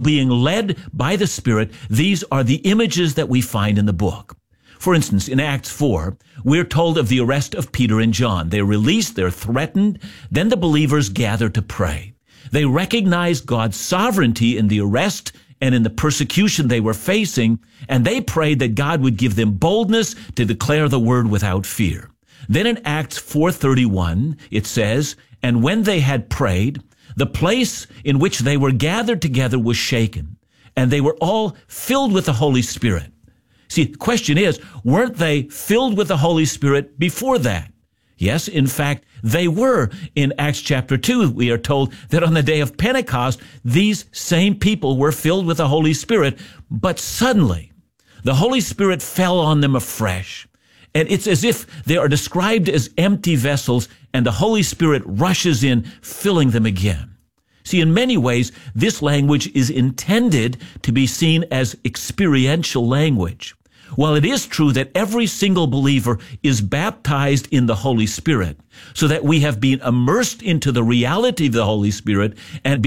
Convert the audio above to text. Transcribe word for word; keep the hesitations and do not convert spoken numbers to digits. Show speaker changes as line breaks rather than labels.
being led by the Spirit, these are the images that we find in the book. For instance, in Acts four, we're told of the arrest of Peter and John. They're released, they're threatened, then the believers gather to pray. They recognize God's sovereignty in the arrest and in the persecution they were facing, and they prayed that God would give them boldness to declare the word without fear. Then in Acts four thirty-one, it says, "And when they had prayed, the place in which they were gathered together was shaken, and they were all filled with the Holy Spirit." See, the question is, weren't they filled with the Holy Spirit before that? Yes, in fact, they were. In Acts chapter two, we are told that on the day of Pentecost, these same people were filled with the Holy Spirit, but suddenly the Holy Spirit fell on them afresh. And it's as if they are described as empty vessels, and the Holy Spirit rushes in, filling them again. See, in many ways, this language is intended to be seen as experiential language. While it is true that every single believer is baptized in the Holy Spirit, so that we have been immersed into the reality of the Holy Spirit and